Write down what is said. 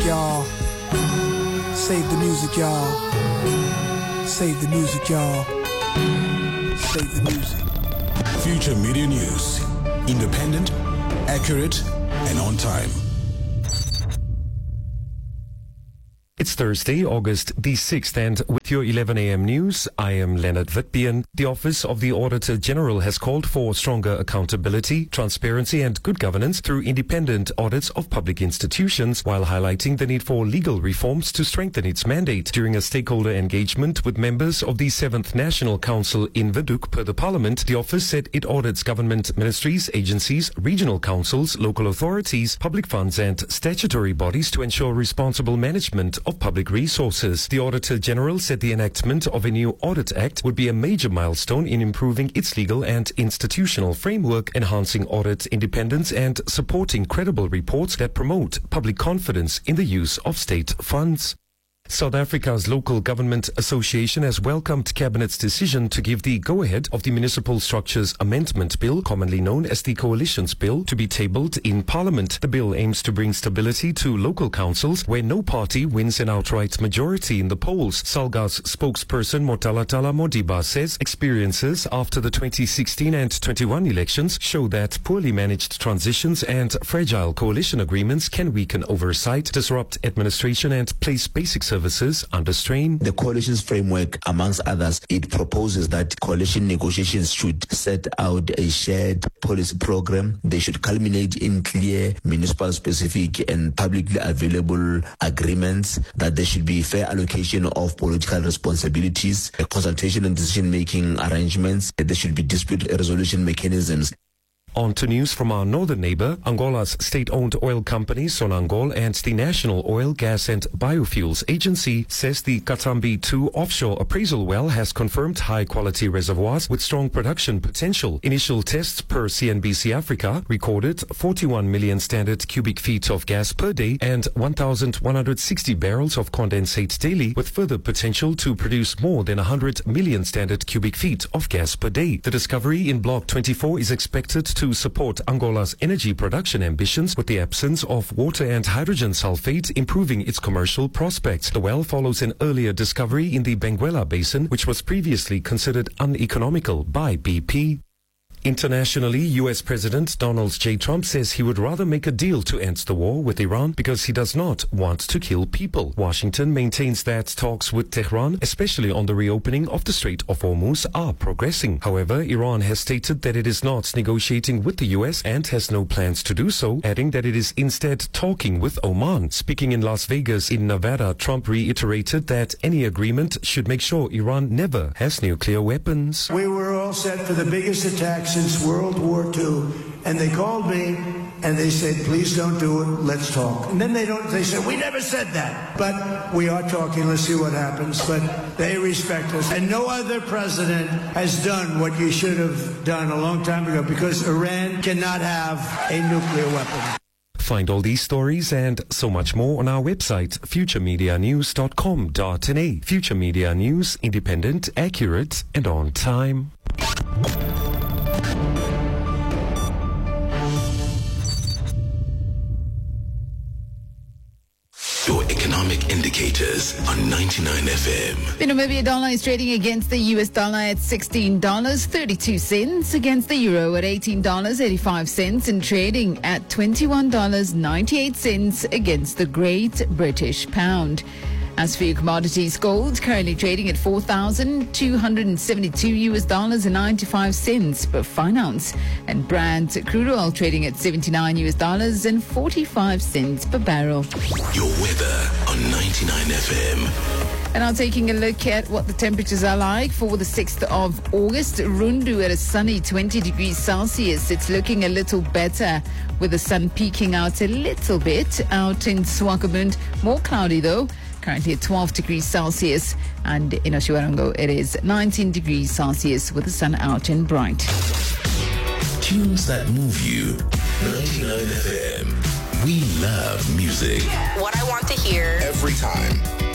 y'all. Save the music, y'all. Save the music, y'all. Save the music. Future Media News. Independent, accurate, and on time. It's Thursday, August the 6th, and with your 11 a.m. news, I am Leonard Witbian. The Office of the Auditor General has called for stronger accountability, transparency and good governance through independent audits of public institutions, while highlighting the need for legal reforms to strengthen its mandate. During a stakeholder engagement with members of the 7th National Council in Windhoek per the Parliament, the office said it audits government ministries, agencies, regional councils, local authorities, public funds and statutory bodies to ensure responsible management of public resources. The Auditor General said the enactment of a new Audit Act would be a major milestone in improving its legal and institutional framework, enhancing audit independence and supporting credible reports that promote public confidence in the use of state funds. South Africa's Local Government Association has welcomed Cabinet's decision to give the go-ahead of the Municipal Structures Amendment Bill, commonly known as the Coalitions Bill, to be tabled in Parliament. The bill aims to bring stability to local councils where no party wins an outright majority in the polls. SALGA's spokesperson Motalatala Modiba says experiences after the 2016 and 21 elections show that poorly managed transitions and fragile coalition agreements can weaken oversight, disrupt administration and place basic services under strain. The coalition's framework, amongst others, it proposes that coalition negotiations should set out a shared policy program. They should culminate in clear municipal specific and publicly available agreements, that there should be fair allocation of political responsibilities, a consultation and decision-making arrangements, that there should be dispute resolution mechanisms. On to news from our northern neighbor. Angola's state-owned oil company Sonangol and the National Oil, Gas and Biofuels Agency says the Katambi 2 offshore appraisal well has confirmed high-quality reservoirs with strong production potential. Initial tests per CNBC Africa recorded 41 million standard cubic feet of gas per day and 1,160 barrels of condensate daily, with further potential to produce more than 100 million standard cubic feet of gas per day. The discovery in Block 24 is expected to support Angola's energy production ambitions, with the absence of water and hydrogen sulfate improving its commercial prospects. The well follows an earlier discovery in the Benguela Basin, which was previously considered uneconomical by BP. Internationally, U.S. President Donald J. Trump says he would rather make a deal to end the war with Iran because he does not want to kill people. Washington maintains that talks with Tehran, especially on the reopening of the Strait of Hormuz, are progressing. However, Iran has stated that it is not negotiating with the U.S. and has no plans to do so, adding that it is instead talking with Oman. Speaking in Las Vegas in Nevada, Trump reiterated that any agreement should make sure Iran never has nuclear weapons. We were all set for the biggest attack since World War II, and they called me and they said, please don't do it, let's talk. And then they said, we never said that. But we are talking, let's see what happens. But they respect us. And no other president has done what you should have done a long time ago, because Iran cannot have a nuclear weapon. Find all these stories and so much more on our website, futuremedianews.com.na. Future Media News, independent, accurate, and on time. Your economic indicators on 99 FM. The Namibia dollar is trading against the US dollar at $16.32, against the euro at $18.85, and trading at $21.98 against the Great British Pound. As for your commodities, gold currently trading at $4,272 per fine ounce, and Brent crude oil trading at $79.45 per barrel. Your weather on 99 FM. And now taking a look at what the temperatures are like for the 6th of August. Rundu at a sunny 20 degrees Celsius. It's looking a little better with the sun peeking out a little bit. Out in Swakopmund, more cloudy though. Currently at 12 degrees Celsius. And in Oshiwarongo, it is 19 degrees Celsius with the sun out and bright. Tunes that move you. 99 FM. We love music. What I want to hear every time.